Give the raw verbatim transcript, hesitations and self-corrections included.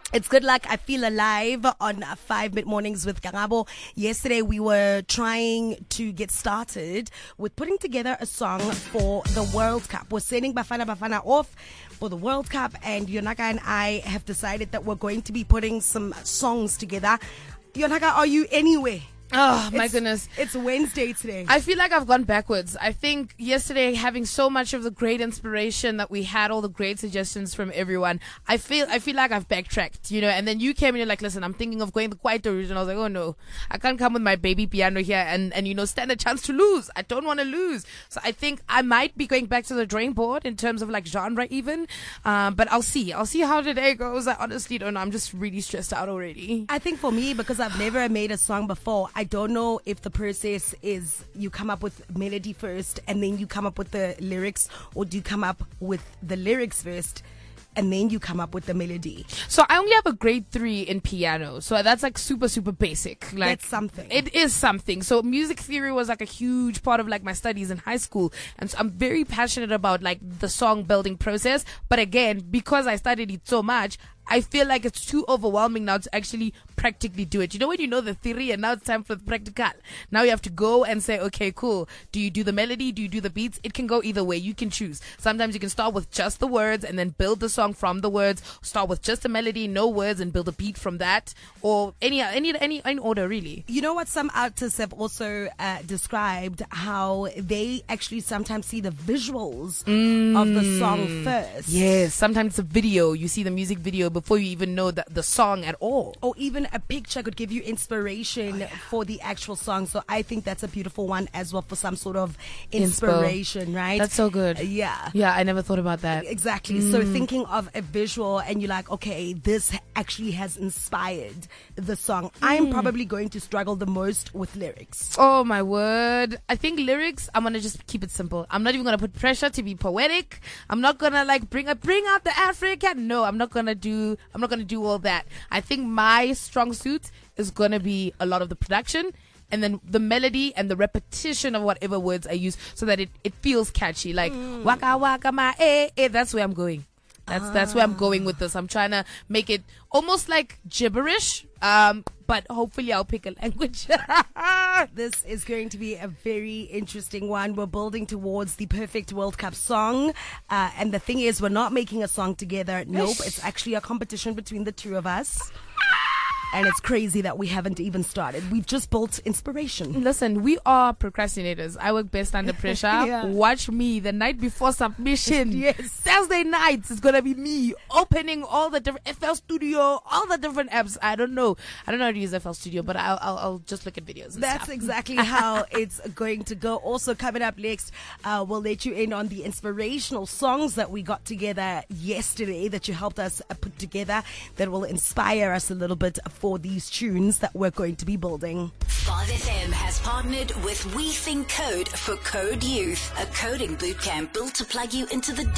It's good luck. I feel alive on five mid mornings with Karabo. Yesterday we were trying to get started with putting together a song for the World Cup. We're sending Bafana Bafana off for the World Cup, and Yonaka and I have decided that we're going to be putting some songs together. Yonaka, are you anywhere? Oh, my It's- goodness. It's Wednesday today. I feel like I've gone backwards. I think yesterday, having so much of the great inspiration that we had, all the great suggestions from everyone, I feel I feel like I've backtracked, you know. And then you came and you're like, listen, I'm thinking of going the quieter route. And I was like, oh no, I can't come with my baby piano here and, and you know, stand a chance to lose. I don't want to lose. So I think I might be going back to the drawing board in terms of like genre even. Um, but I'll see. I'll see how today goes. I honestly don't know. I'm just really stressed out already. I think for me, because I've never made a song before, I don't know if the process is you come up with melody first and then you come up with the lyrics, or do you come up with the lyrics first and then you come up with the melody. So I only have a grade three in piano. So that's like super, super basic. Like That's something. It is something. So music theory was like a huge part of like my studies in high school. And so I'm very passionate about like the song building process. But again, because I studied it so much, I feel like it's too overwhelming now to actually practically do it. You know, when you know the theory and now it's time for the practical. Now you have to go and say, okay, cool. Do you do the melody? Do you do the beats? It can go either way. You can choose. Sometimes you can start with just the words and then build the song from the words. Start with just the melody, no words, and build a beat from that. Or any any any, any order, really. You know what? Some artists have also uh, described how they actually sometimes see the visuals Mm. of the song first. Yes, sometimes it's a video. You see the music video before you even know the, the song at all. Or even a picture could give you inspiration for the actual song. So I think that's a beautiful one as well for some sort of inspiration, right? That's so good. Yeah. Yeah, I never thought about that. Exactly. So thinking of a visual and you're like, okay, this actually has inspired the song. I'm probably going to struggle the most with lyrics. Oh my word. I think lyrics, I'm gonna just keep it simple. I'm not even gonna put pressure to be poetic. I'm not gonna like bring a, bring out the African. No, I'm not gonna do I'm not gonna do all that. I think my strong suit is gonna be a lot of the production and then the melody and the repetition of whatever words I use so that it, it feels catchy. Like waka waka ma eh eh. That's where I'm going. That's that's where I'm going with this. I'm trying to make it almost like gibberish. Um, but hopefully I'll pick a language. This is going to be a very interesting one. We're building towards the perfect World Cup song. Uh, and the thing is, we're not making a song together. Nope. It's actually a competition between the two of us. And it's crazy that we haven't even started. We've just built inspiration. Listen, we are procrastinators. I work best under pressure. Yeah. Watch me the night before submission. Yes. Thursday nights is gonna be me opening all the different F L Studio, all the different apps. I don't know. I don't know how to use F L Studio, but I'll I'll, I'll just look at videos. And That's stuff. exactly how it's going to go. Also, coming up next, uh, we'll let you in on the inspirational songs that we got together yesterday that you helped us uh, put together that will inspire us a little bit for these tunes that we're going to be building. five F M has partnered with We Think Code for Code Youth, a coding bootcamp built to plug you into the